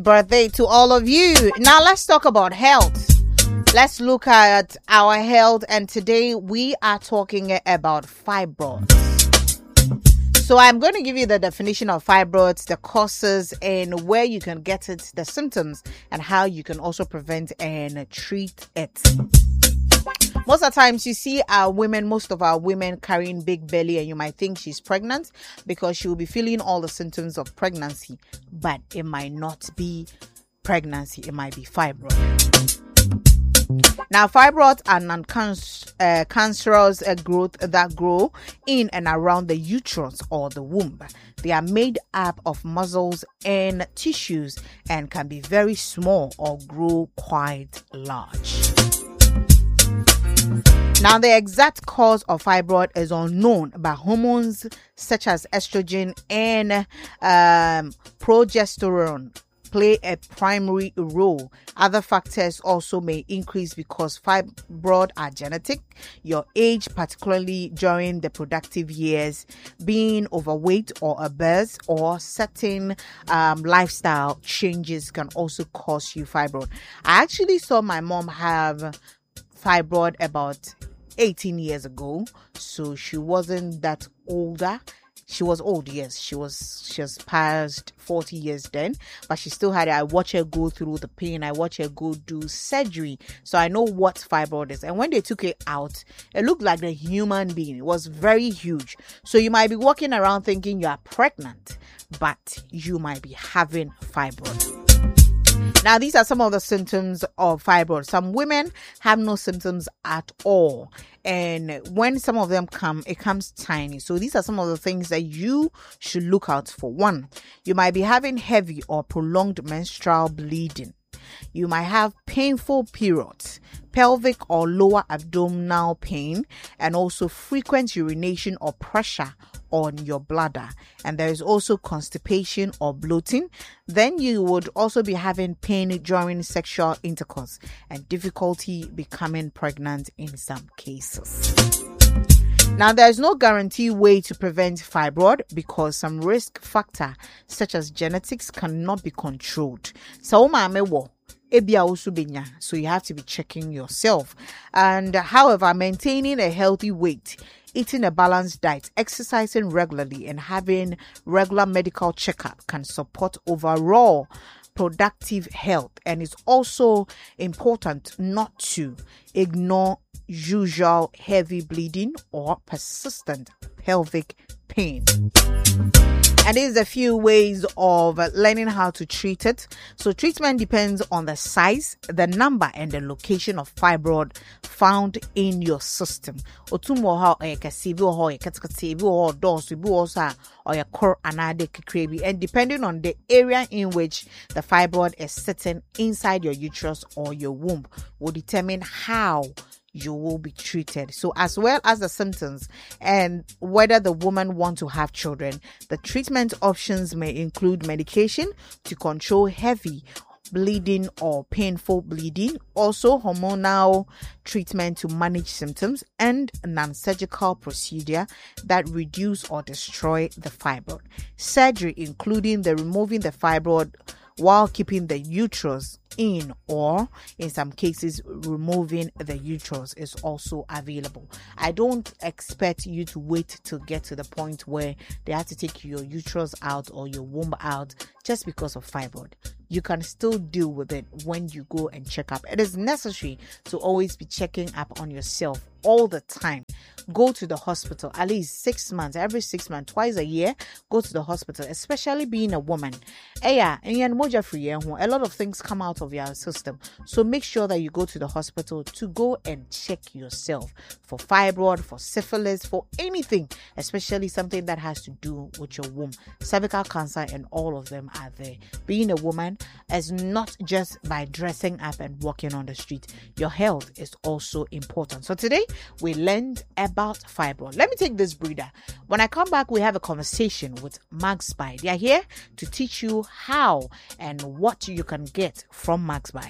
Birthday to all of you. Now let's talk about health. Let's look at our health, and today we are talking about fibroids. So I'm going to give you the definition of fibroids, the causes, and where you can get it, the symptoms, and how you can also prevent and treat it. Most of the times you see most of our women carrying big belly, and you might think she's pregnant because she will be feeling all the symptoms of pregnancy, but it might not be pregnancy, it might be fibroid. Now, fibroids are non-cancerous growth that grow in and around the uterus or the womb. They are made up of muscles and tissues and can be very small or grow quite large. Now, the exact cause of fibroid is unknown, but hormones such as estrogen and progesterone play a primary role. Other factors also may increase because fibroids are genetic. Your age, particularly during the productive years, being overweight or obese, or certain lifestyle changes can also cause you fibroid. I actually saw my mom have fibroid about 18 years ago, so she wasn't that older. She was old, yes. She was past 40 years then, but she still had it. I watched her go through the pain. I watched her go do surgery. So I know what fibroid is. And when they took it out, it looked like a human being. It was very huge. So you might be walking around thinking you are pregnant, but you might be having fibroid. Now, these are some of the symptoms of fibroid. Some women have no symptoms at all. And when some of them come, it comes tiny. So these are some of the things that you should look out for. 1, you might be having heavy or prolonged menstrual bleeding. You might have painful periods, pelvic or lower abdominal pain, and also frequent urination or pressure on your bladder. And there is also constipation or bloating. Then you would also be having pain during sexual intercourse and difficulty becoming pregnant in some cases. Now, there is no guaranteed way to prevent fibroid because some risk factor such as genetics cannot be controlled. So you have to be checking yourself. And however, maintaining a healthy weight, eating a balanced diet, exercising regularly, and having regular medical checkup can support overall productive health. And it's also important not to ignore usual heavy bleeding or persistent pelvic pain. And there's a few ways of learning how to treat it. So treatment depends on the size, the number, and the location of fibroid found in your system. And depending on the area in which the fibroid is sitting inside your uterus or your womb will determine how you will be treated. So as well as the symptoms and whether the woman wants to have children, the treatment options may include medication to control heavy bleeding or painful bleeding, also hormonal treatment to manage symptoms, and non-surgical procedure that reduce or destroy the fibroid. Surgery, including the removing the fibroid while keeping the uterus in, or in some cases removing the uterus, is also available. I don't expect you to wait to get to the point where they have to take your uterus out or your womb out just because of fibroid. You can still deal with it when you go and check up. It is necessary to always be checking up on yourself all the time. Go to the hospital at least 6 months, every 6 months, twice a year. Go to the hospital, especially being a woman. A lot of things come out of your system. So make sure that you go to the hospital to go and check yourself for fibroid, for syphilis, for anything, especially something that has to do with your womb. Cervical cancer and all of them are there. Being a woman is not just by dressing up and walking on the street. Your health is also important. So today we learned about fibroid. Let me take this breather. When I come back, we have a conversation with Maxby. They are here to teach you how and what you can get from Maxby.